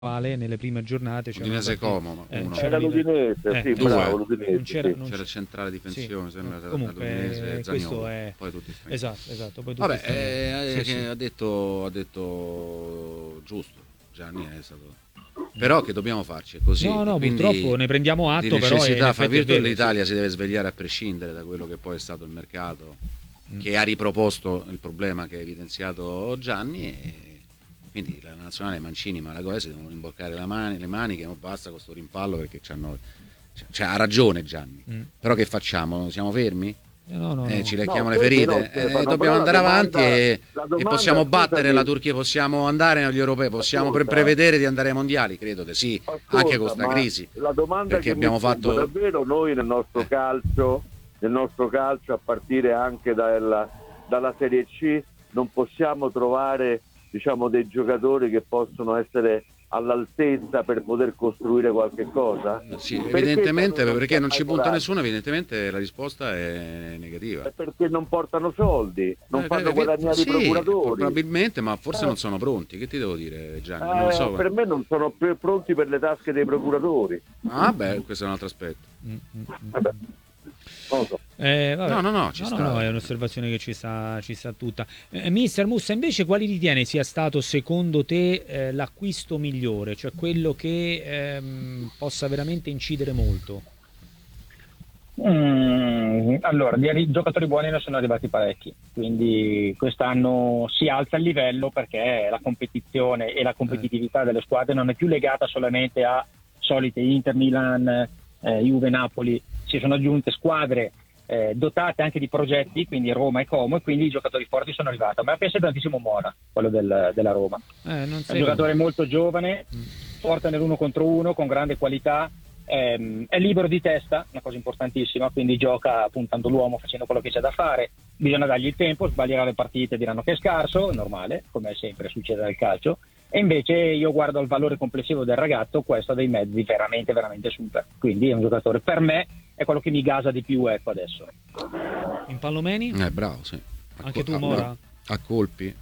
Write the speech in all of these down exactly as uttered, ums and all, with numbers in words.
nelle prime giornate c'era Udinese Como, eh, uno. Era l'Udinese, eh, sì, due. bravo, l'Udinese, non c'era, sì. non C'era il centrale difensione, sì. sembra Comunque l'Udinese, eh, Zaniolo, questo è poi tutti stranieri. esatto, esatto, poi tutti Vabbè, stranieri. eh, Sì, sì. ha detto, ha detto giusto, Gianni è stato. Però che dobbiamo farci? È così. No, no, Quindi purtroppo ne prendiamo atto, di però necessità, in fra effetti è virtù, vero, l'Italia sì. si deve svegliare a prescindere da quello che poi è stato il mercato, Mm. che ha riproposto il problema che ha evidenziato Gianni, e quindi la nazionale Mancini e Malagosi devono rimboccare la mani, le maniche, non basta con questo rimpallo, perché c'hanno, cioè, ha ragione Gianni. Mm. Però che facciamo? Siamo fermi? Eh, no, no, Eh, no. ci lecchiamo No, le ferite, però, eh, Stefano, dobbiamo però la andare avanti domanda- e, la e domanda, possiamo battere scusami, la Turchia, possiamo andare negli europei, possiamo pre- ascolta, prevedere di andare ai mondiali, credo di sì, ascolta, anche con questa ma crisi, la domanda perché che abbiamo mi pongo, fatto davvero noi nel nostro Eh. calcio, nel nostro calcio a partire anche dalla, dalla Serie C, non possiamo trovare, diciamo, dei giocatori che possono essere all'altezza per poter costruire qualche cosa? sì, Perché evidentemente, non perché si è non mai ci punta coraggio? nessuno, evidentemente la risposta è negativa. È perché non portano soldi, non Eh, fanno eh, guadagnare sì, i procuratori. probabilmente, ma forse Eh. non sono pronti. Che ti devo dire, Gianni? Eh, Non lo so. per me non sono più pronti per le tasche dei procuratori. Ah, beh, questo è un altro aspetto. Mm, mm, mm. Vabbè, non lo so. Eh, vabbè. No, no, no, ci no, sta. no, è un'osservazione che ci sta, ci sta tutta. Eh, Mister Mussa, invece, quali ritiene sia stato secondo te eh, l'acquisto migliore, cioè quello che ehm, possa veramente incidere molto? Mm, allora, di arri- giocatori buoni ne sono arrivati parecchi, quindi quest'anno si alza il livello perché la competizione e la competitività delle squadre non è più legata solamente a solite Inter, Milan, eh, Juve, Napoli, si sono aggiunte squadre eh, dotate anche di progetti, quindi Roma e Como, e quindi i giocatori forti sono arrivati. A me piace tantissimo Mora, quello del- della Roma. Eh, non È un sei giocatore molto giovane, forte nell'uno contro uno, con grande qualità, ehm, è libero di testa, una cosa importantissima, quindi gioca puntando l'uomo, facendo quello che c'è da fare. Bisogna dargli il tempo, sbaglierà le partite, diranno che è scarso, è normale, come sempre succede nel calcio. E invece io guardo al valore complessivo del ragazzo, questo ha dei mezzi veramente, veramente super. Quindi è un giocatore, per me, è quello che mi gasa di più, ecco, adesso. in Pallomeni? Eh, bravo, sì. A Anche co- tu, a- Mora? A colpi.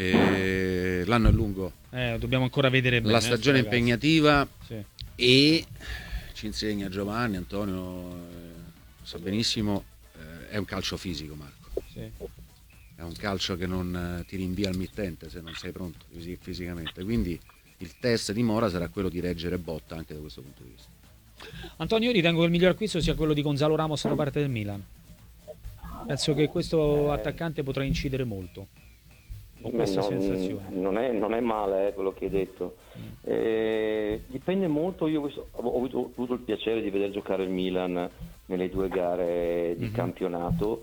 E l'anno è lungo. Eh, dobbiamo ancora vedere bene. La eh, stagione è sti ragazzi. impegnativa Sì. e ci insegna Giovanni, Antonio, eh, sa benissimo, eh, è un calcio fisico, Marco. Sì. È un calcio che non eh, ti rinvia al mittente se non sei pronto fisi- fisicamente. Quindi il test di Mora sarà quello di reggere botta anche da questo punto di vista. Antonio, io ritengo che il miglior acquisto sia quello di Gonzalo Ramos da parte del Milan. Penso che questo attaccante potrà incidere molto. Ho questa non, sensazione. non è, non è male eh, quello che hai detto. Eh, dipende molto. Io ho, visto- ho avuto, ho avuto il piacere di vedere giocare il Milan nelle due gare di Mhm. campionato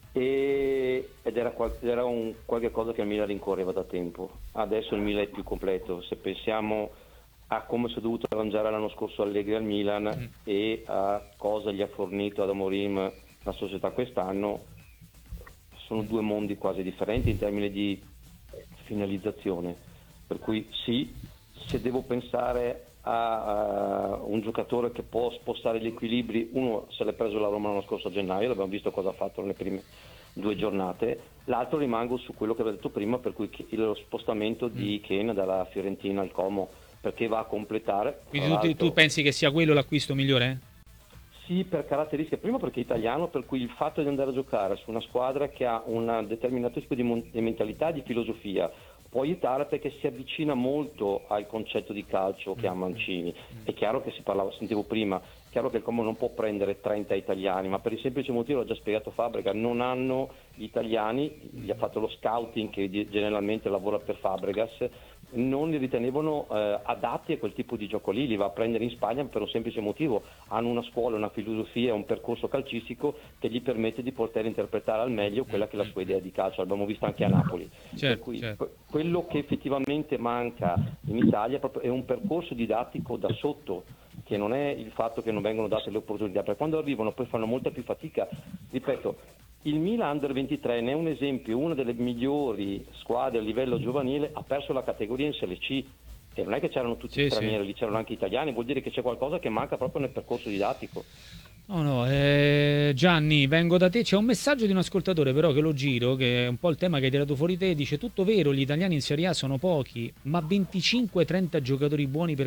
e- ed era, qual- era un, qualche cosa che il Milan rincorreva da tempo. Adesso il Milan è più completo. Se pensiamo a come si è dovuto arrangiare l'anno scorso Allegri al Milan Mm. e a cosa gli ha fornito ad Amorim la società quest'anno, sono due mondi quasi differenti in termini di finalizzazione, per cui sì, se devo pensare a, a un giocatore che può spostare gli equilibri, uno se l'è preso la Roma l'anno scorso a gennaio, abbiamo visto cosa ha fatto nelle prime due giornate, l'altro rimango su quello che avevo detto prima, per cui lo spostamento di Ken dalla Fiorentina al Como, perché va a completare. Quindi tra tu, l'altro- tu pensi che sia quello l'acquisto migliore? Sì, per caratteristiche, prima perché è italiano, per cui il fatto di andare a giocare su una squadra che ha un determinato tipo di, mon- di mentalità, di filosofia, può aiutare perché si avvicina molto al concetto di calcio che ha Mancini. È chiaro che si parlava, sentivo prima, è chiaro che il Como non può prendere trenta italiani, ma per il semplice motivo, l'ha già spiegato Fabregas, non hanno gli italiani, gli ha fatto lo scouting che di- generalmente lavora per Fabregas, non li ritenevano eh, adatti a quel tipo di gioco lì, li va a prendere in Spagna per un semplice motivo: hanno una scuola, una filosofia, un percorso calcistico che gli permette di poter interpretare al meglio quella che è la sua idea di calcio, l'abbiamo visto anche a Napoli. Certo, Per cui certo. que- quello che effettivamente manca in Italia è, proprio, è un percorso didattico da sotto, che non è il fatto che non vengono date le opportunità, perché quando arrivano poi fanno molta più fatica. Ripeto, il Milan Under ventitré ne è un esempio, una delle migliori squadre a livello giovanile, ha perso la categoria in Serie C e non è che c'erano tutti Sì, stranieri, sì. lì c'erano anche italiani, vuol dire che c'è qualcosa che manca proprio nel percorso didattico. No, no, eh, Gianni, vengo da te. C'è un messaggio di un ascoltatore, però, che lo giro, che è un po' il tema che hai tirato fuori te. Dice: tutto vero, gli italiani in Serie A sono pochi, ma venticinque trenta giocatori buoni per